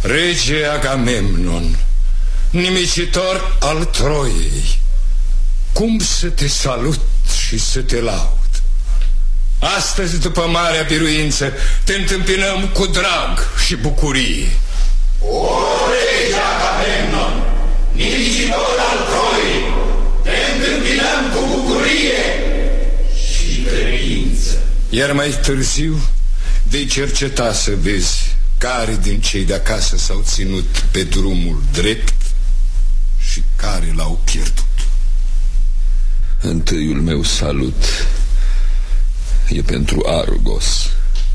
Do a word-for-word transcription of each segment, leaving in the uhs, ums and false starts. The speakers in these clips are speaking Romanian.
Rege Agamemnon, nimicitor al Troiei, cum să te salut și să te laud? Astăzi, după marea biruință, te întâmpinăm cu drag și bucurie. O, rege Agamemnon, nimicitor al Troiei, te întâmpinăm cu bucurie și credință. Iar mai târziu vei cerceta să vezi care din cei de acasă s-au ținut pe drumul drept și care l-au pierdut. Întâiul meu salut e pentru Argos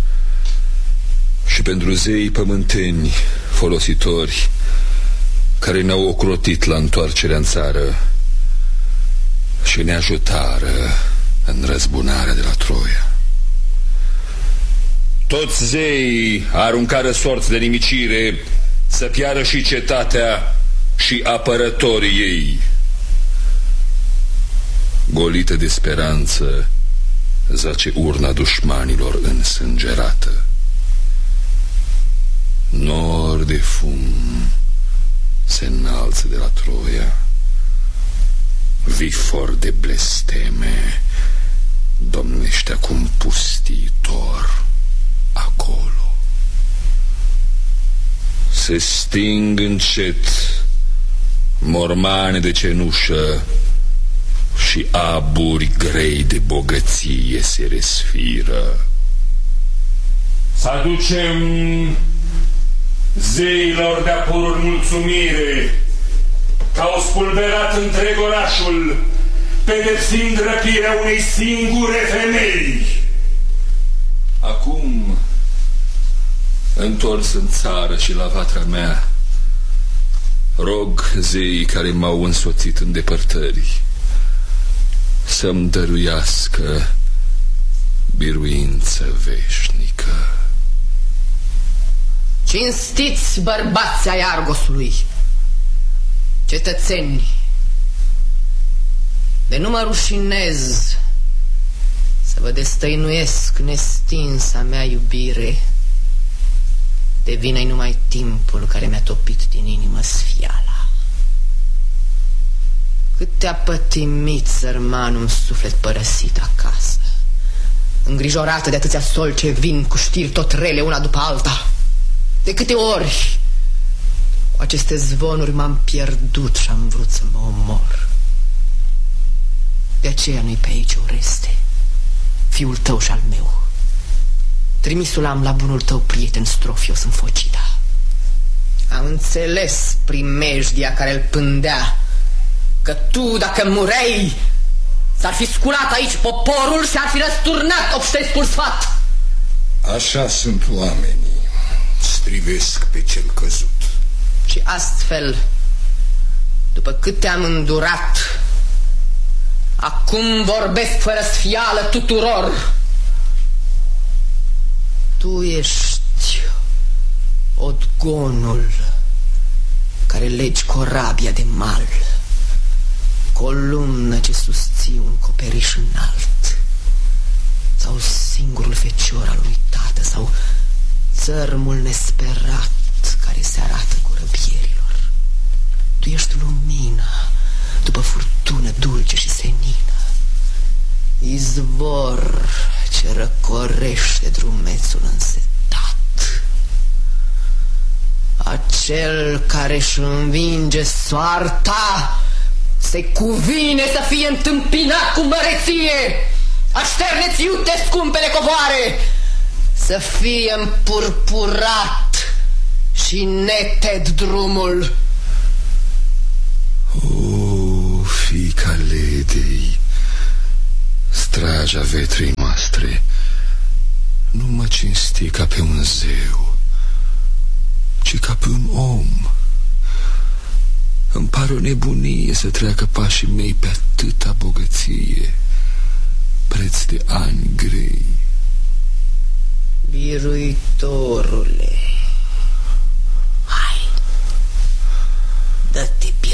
și pentru zeii pământeni folositori care ne-au ocrotit la întoarcerea în țară și ne ajutară în răzbunarea de la Troia. Toți zeii aruncară sorți de nimicire, să piară și cetatea și apărătorii ei. Golită de speranță zace urna dușmanilor însângerată. Nor de fum se înalță de la Troia, vifor de blesteme domnește acum pustiitor acolo. Se sting încet mormane de cenușă și aburi grei de bogăție se resfiră. Să aducem zeilor de apururi mulțumire că au spulberat întreg orașul, pedepsind răpirea unei singure femei. Acum, întors în țară și la vatra mea, rog zeii care m-au însoțit în depărtări să-mi dăruiască biruință veșnică. Cinstiți bărbați ai Argosului, cetățeni, de nu mă rușinez să vă destăinuiesc nestinsa mea iubire. De vină-i numai timpul care mi-a topit din inimă sfiala. Cât te-a pătimit sărmanul suflet părăsit acasă, îngrijorată de atâția soli ce vin cu știri tot rele una după alta. De câte ori cu aceste zvonuri m-am pierdut și am vrut să mă omor. De aceea nu-i pe aici Oreste, fiul tău și al meu. Trimisul am la bunul tău prieten Strofios în Focida. Am înțeles primejdia care îl pândea, că tu, dacă mureai, s-ar fi sculat aici poporul și ar fi răsturnat obștescul sfat. Așa sunt oamenii, strivesc pe cel căzut. Și astfel, după cât te-am îndurat, acum vorbesc fără sfială tuturor. Tu ești odgonul care legi corabia de mal, columnă ce susții un coperiș înalt, sau singurul fecior al unui tată, sau țărmul nesperat care se arată cu răbierilor. Tu ești lumina după furtună dulce și senină, izvor ce răcorește drumețul însetat, acel care își învinge soarta se cuvine să fie întâmpinat cu măreție. Așterneți iute scumpele covoare, să fie împurpurat și neted drumul. O, fiica Ledei, straja vetrei noastre, nu mă cinsti ca pe un zeu, ci ca pe un om. Îmi pare o nebunie să treacă pașii mei pe atâta bogăție, preț de ani grei. Biruitorule, hai, dă-te